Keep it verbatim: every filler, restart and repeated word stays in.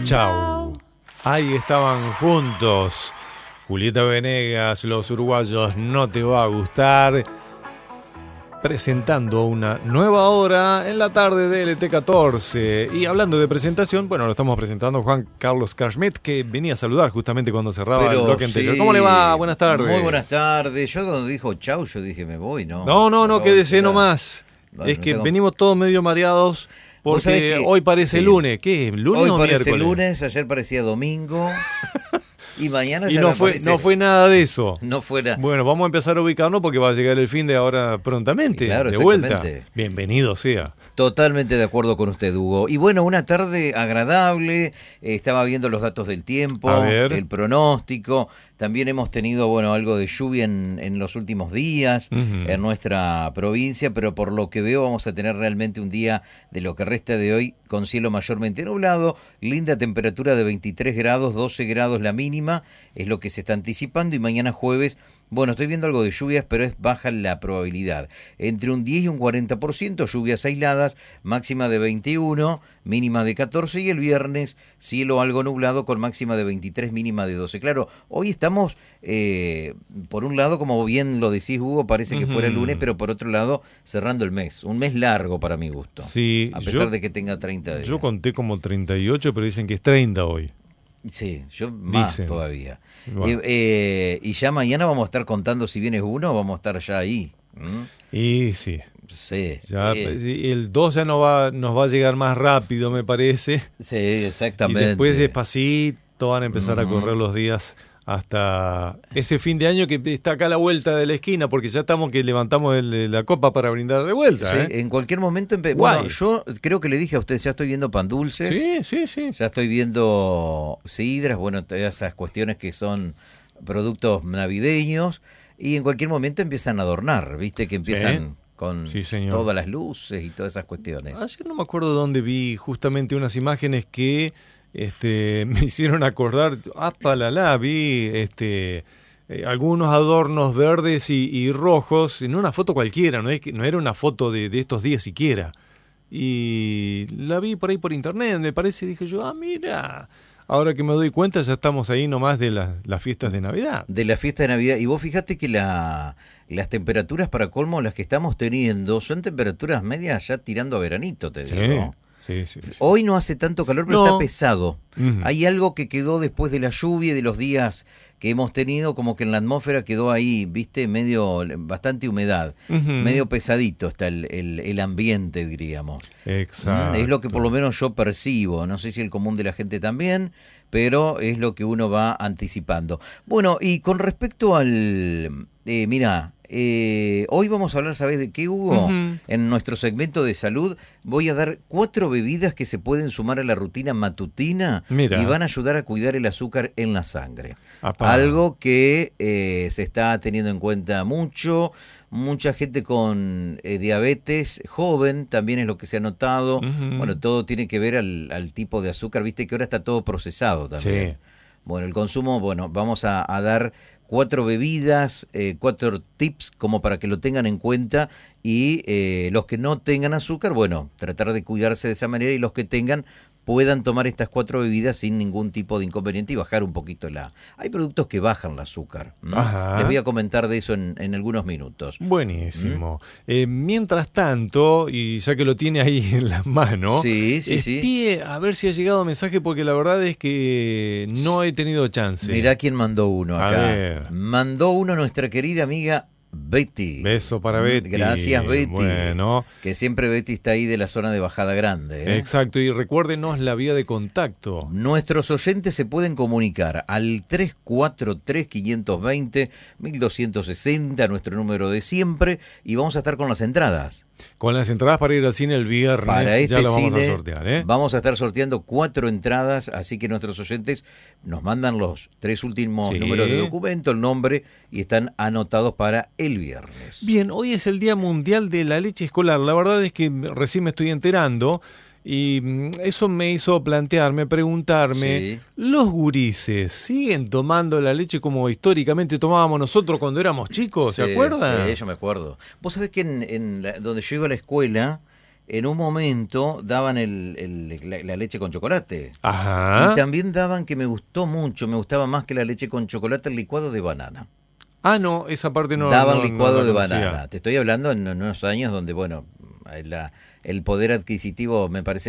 Chau. Ahí estaban juntos. Julieta Venegas, Los Uruguayos No Te Va a Gustar, presentando una nueva hora en la tarde de L T catorce. Y hablando de presentación, bueno, lo estamos presentando Juan Carlos Carschmidt, que venía a saludar justamente cuando cerraba Pero el bloque sí. anterior. ¿Cómo le va? Buenas tardes. Muy buenas tardes. Yo cuando dijo chau, yo dije me voy, ¿no? No, no, no, Acabo quédese de nomás. Bueno, es que tengo... venimos todos medio mareados porque hoy parece sí. lunes. ¿Qué? ¿Lunes hoy o parece miércoles? lunes, ayer parecía domingo. Y mañana y ya no me fue, parece... no fue nada de eso. No fuera. Bueno, vamos a empezar a ubicarnos porque va a llegar el fin de ahora prontamente. Claro, de vuelta. exactamente. Bienvenido sea. Totalmente de acuerdo con usted, Hugo. Y bueno, una tarde agradable. Eh, estaba viendo los datos del tiempo, A ver. el pronóstico. También hemos tenido, bueno, algo de lluvia en, en los últimos días Uh-huh. en nuestra provincia, pero por lo que veo vamos a tener realmente un día de lo que resta de hoy con cielo mayormente nublado, linda temperatura de veintitrés grados, doce grados la mínima, es lo que se está anticipando, y mañana jueves, bueno, estoy viendo algo de lluvias, pero es baja la probabilidad. Entre un diez y un cuarenta por ciento, lluvias aisladas, máxima de veintiuno, mínima de catorce, y el viernes cielo algo nublado con máxima de veintitrés, mínima de doce. Claro, hoy estamos, eh, por un lado, como bien lo decís, Hugo, parece que Uh-huh. fuera el lunes, pero por otro lado, cerrando el mes. Un mes largo para mi gusto. Sí, a pesar yo, de que tenga treinta días. Yo conté como treinta y ocho, pero dicen que es treinta hoy. Sí, yo más Dicen. todavía. Bueno. Eh, eh, y ya mañana vamos a estar contando si vienes uno, vamos a estar ya ahí. ¿Mm? Y sí. Sí. Ya, eh, el dos ya no va, nos va a llegar más rápido, me parece. sí, exactamente. Y después despacito van a empezar Uh-huh. a correr los días hasta ese fin de año que está acá a la vuelta de la esquina, porque ya estamos que levantamos el, la copa para brindar de vuelta. Sí, ¿eh? en cualquier momento. Empe- Guay. bueno, yo creo que le dije a usted, ya estoy viendo pan dulces. Sí, sí, sí. Ya estoy viendo sidras, bueno, todas esas cuestiones que son productos navideños. Y en cualquier momento empiezan a adornar, ¿viste? Que empiezan Sí. con Sí, señor. todas las luces y todas esas cuestiones. Ayer no me acuerdo dónde vi justamente unas imágenes que este, me hicieron acordar, ah, palala, vi este, eh, algunos adornos verdes y, y rojos en una foto cualquiera, no, es que, no era una foto de, de estos días siquiera. Y la vi por ahí por internet, me parece, y dije yo, ah, mira, ahora que me doy cuenta ya estamos ahí nomás de la, las fiestas de Navidad. De la fiesta de Navidad. Y vos fíjate que la, las temperaturas para colmo, las que estamos teniendo, son temperaturas medias ya tirando a veranito, te Sí, digo. sí, sí, sí. Hoy no hace tanto calor, pero No. está pesado. Ujú. Hay algo que quedó después de la lluvia y de los días que hemos tenido, como que en la atmósfera quedó ahí, viste, medio, bastante humedad, Ujú. medio pesadito está el, el, el ambiente, diríamos. Exacto. Mm, Es lo que por lo menos yo percibo, no sé si el común de la gente también, pero es lo que uno va anticipando. Bueno, y con respecto al... Eh, mira, eh, hoy vamos a hablar, ¿sabes de qué, Hugo? Ujú. En nuestro segmento de salud voy a dar cuatro bebidas que se pueden sumar a la rutina matutina Mira. y van a ayudar a cuidar el azúcar en la sangre. Apá. Algo que eh, se está teniendo en cuenta mucho. Mucha gente con eh, diabetes joven también es lo que se ha notado. Ujú. Bueno, todo tiene que ver al, al tipo de azúcar. Viste que ahora está todo procesado también. Sí. Bueno, el consumo, bueno, vamos a, a dar cuatro bebidas, eh, cuatro tips como para que lo tengan en cuenta, y eh, los que no tengan azúcar, bueno, tratar de cuidarse de esa manera, y los que tengan puedan tomar estas cuatro bebidas sin ningún tipo de inconveniente y bajar un poquito la... Hay productos que bajan el azúcar. ¿no? Ajá. Les voy a comentar de eso en, en algunos minutos. Buenísimo. Eh, mientras tanto, y ya que lo tiene ahí en las manos, Sí, sí, sí. espíe a ver si ha llegado mensaje, porque la verdad es que no he tenido chance. Mirá quién mandó uno A acá. ver. Mandó uno nuestra querida amiga Betty. Beso para Mm, Betty. Gracias, Betty. Bueno. Que siempre Betty está ahí de la zona de Bajada Grande. ¿eh? Exacto, y recuérdenos la vía de contacto. Nuestros oyentes se pueden comunicar al tres cuatro tres, cinco dos cero, uno dos seis cero, nuestro número de siempre, y vamos a estar con las entradas. Con las entradas para ir al cine el viernes, Para este ya lo vamos cine a sortear, ¿eh? vamos a estar sorteando cuatro entradas, así que nuestros oyentes nos mandan los tres últimos Sí. números de documento, el nombre, y están anotados para el viernes. Bien, hoy es el Día Mundial de la Leche Escolar. La verdad es que recién me estoy enterando y mm, eso me hizo plantearme, preguntarme, Sí. ¿los gurises siguen tomando la leche como históricamente tomábamos nosotros cuando éramos chicos? ¿Se Sí, acuerdan? Sí, yo me acuerdo. Vos sabés que en, en la- donde yo iba a la escuela, en un momento daban el, el- la, la leche con chocolate. Ajá. Y también daban, que me gustó mucho, me gustaba más que la leche con chocolate, el licuado de banana. Ah, no, esa parte no. Daban no- no licuado la de conocía. banana. Te estoy hablando en unos años donde, bueno, la- el poder adquisitivo me parece